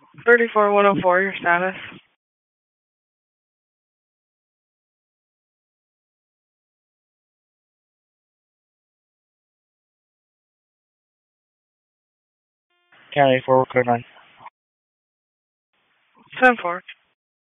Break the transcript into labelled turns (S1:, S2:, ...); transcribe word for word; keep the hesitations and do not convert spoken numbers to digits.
S1: thirty-four one oh four, your status.
S2: County four, code nine.
S1: ten four.